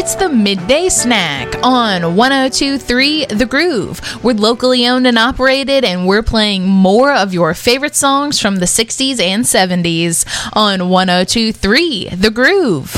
It's the Midday Snack on 102.3 The Groove. We're locally owned and operated, and we're playing more of your favorite songs from the 60s and 70s on 102.3 The Groove.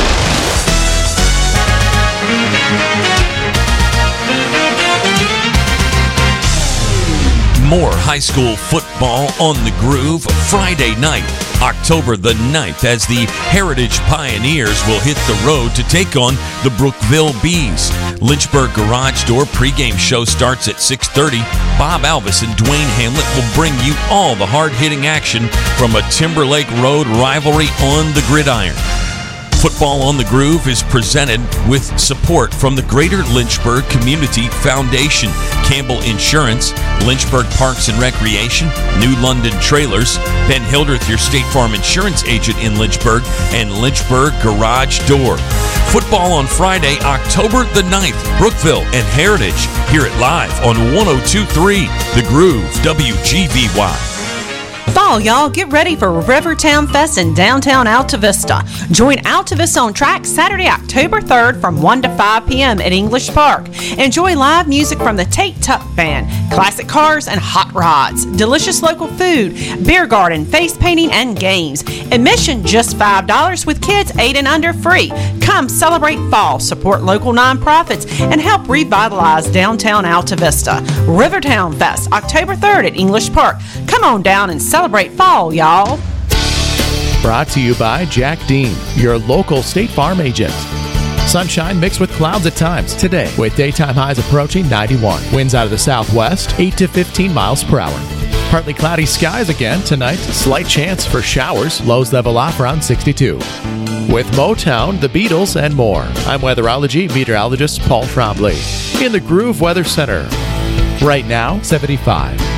More high school football on the Groove Friday night, October the 9th, as the Heritage Pioneers will hit the road to take on the Brookville Bees. Lynchburg Garage Door pregame show starts at 6:30. Bob Alvis and Dwayne Hamlet will bring you all the hard-hitting action from a Timberlake Road rivalry on the gridiron. Football on the Groove is presented with support from the Greater Lynchburg Community Foundation, Campbell Insurance, Lynchburg Parks and Recreation, New London Trailers, Ben Hildreth, your State Farm Insurance agent in Lynchburg, and Lynchburg Garage Door. Football on Friday, October the 9th, Brookville and Heritage. Hear it live on 102.3 The Groove, WGVY. Fall, y'all. Get ready for Rivertown Fest in downtown Alta Vista. Join Alta Vista on Track Saturday, October 3rd from 1 to 5 p.m. at English Park. Enjoy live music from the Tate Tuck Band, classic cars and hot rods, delicious local food, beer garden, face painting, and games. Admission just $5 with kids 8 and under free. Come celebrate fall, support local nonprofits, and help revitalize downtown Alta Vista. Rivertown Fest, October 3rd at English Park. Come on down and celebrate fall, y'all. Brought to you by Jack Dean, your local State Farm agent. Sunshine mixed with clouds at times today, with daytime highs approaching 91. Winds out of the southwest, 8 to 15 miles per hour. Partly cloudy skies again tonight. Slight chance for showers. Lows level off around 62. With Motown, the Beatles, and more. I'm weatherology meteorologist Paul Trombley in the Groove Weather Center. Right now, 75.